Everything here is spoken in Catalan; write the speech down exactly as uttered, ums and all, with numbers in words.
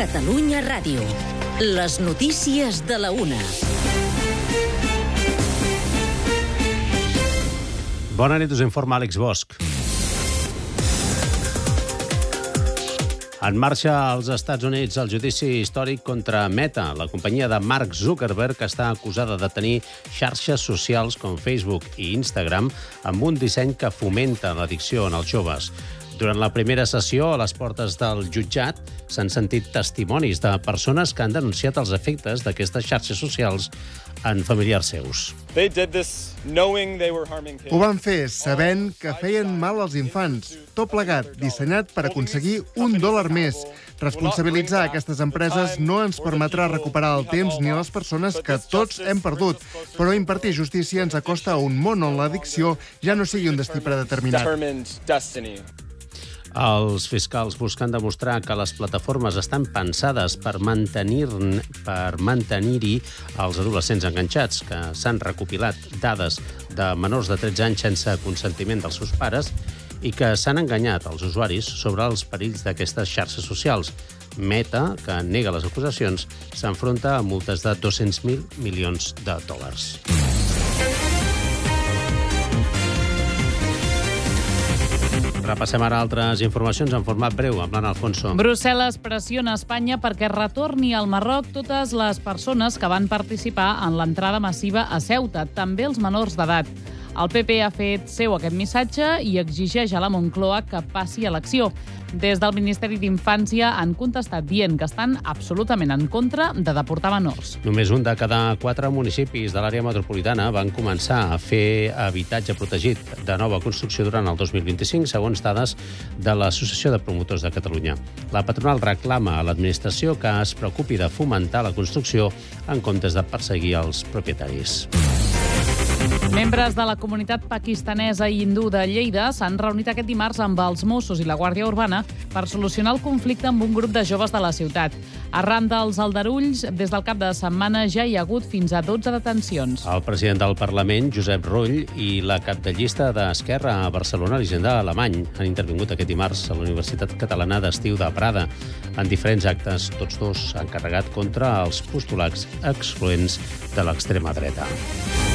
Catalunya Ràdio. Les notícies de la una. Bona nit, us informa Àlex Bosch. En marxa als Estats Units el judici històric contra Meta. La companyia de Mark Zuckerberg està acusada de tenir xarxes socials com Facebook i Instagram amb un disseny que fomenta l'addicció en els joves. Durant la primera sessió, a les portes del jutjat, s'han sentit testimonis de persones que han denunciat els efectes d'aquestes xarxes socials en familiars seus. Ho van fer sabent que feien mal als infants. Tot plegat, dissenyat per aconseguir un dòlar més. Responsabilitzar aquestes empreses no ens permetrà recuperar el temps ni les persones que tots hem perdut, però impartir justícia ens acosta a un món on l'addicció ja no sigui un destí predeterminat. Els fiscals busquen demostrar que les plataformes estan pensades per mantenir per mantenir-hi els adolescents enganxats, que s'han recopilat dades de menors de tretze anys sense consentiment dels seus pares i que s'han enganyat els usuaris sobre els perills d'aquestes xarxes socials. Meta, que nega les acusacions, s'enfronta a multes de dos-cents mil milions de dòlars. Repassem ara altres informacions en format breu, amb l'Anna Alfonso. Brussel·les pressiona Espanya perquè retorni al Marroc totes les persones que van participar en l'entrada massiva a Ceuta, també els menors d'edat. El P P ha fet seu aquest missatge i exigeix a la Moncloa que passi a l'acció. Des del Ministeri d'Infància han contestat dient que estan absolutament en contra de deportar menors. Només un de cada quatre municipis de l'àrea metropolitana van començar a fer habitatge protegit de nova construcció durant el dos mil vint-i-cinc, segons dades de l'Associació de Promotors de Catalunya. La patronal reclama a l'administració que es preocupi de fomentar la construcció en comptes de perseguir els propietaris. Membres de la comunitat pakistanesa i hindú de Lleida s'han reunit aquest dimarts amb els Mossos i la Guàrdia Urbana per solucionar el conflicte amb un grup de joves de la ciutat. Arran dels aldarulls, des del cap de setmana ja hi ha hagut fins a dotze detencions. El president del Parlament, Josep Rull, i la cap de llista d'Esquerra a Barcelona, Elisenda Alemany, han intervingut aquest dimarts a la Universitat Catalana d'Estiu de Prada. En diferents actes, tots dos s'han carregat contra els postulats excloents de l'extrema dreta.